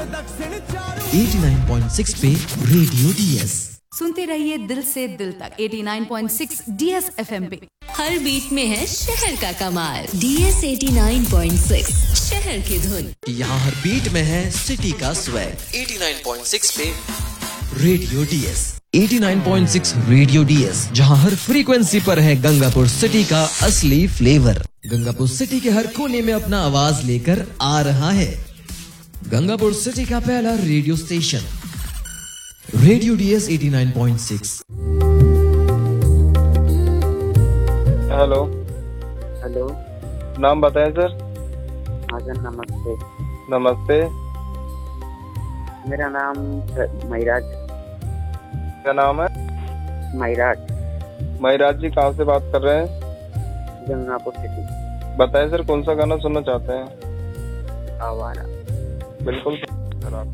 89.6 पे radio DS सुनते रहिए दिल से दिल तक 89.6 डीएस एफएम पे। हर बीट में है शहर का कमाल। डीएस 89.6 शहर की धुन। यहाँ हर बीट में है सिटी का स्वैग 89.6 पे रेडियो डीएस 89.6 रेडियो डीएस, जहाँ हर फ्रीक्वेंसी पर है गंगापुर सिटी का असली फ्लेवर। गंगापुर सिटी के हर कोने में अपना आवाज लेकर आ रहा है गंगापुर सिटी का पहला radio station radio DS 89.6। Hello hello, नाम बताएं सर। हाँ सर, नमस्ते। नमस्ते। मेरा नाम महिराज। क्या नाम है? महिराज। महिराज जी कहाँ से बात कर रहे हैं? गंगापुर सिटी। बताएं सर, कौन सा गाना सुनना चाहते हैं? आवारा। बिल्कुल सर, आप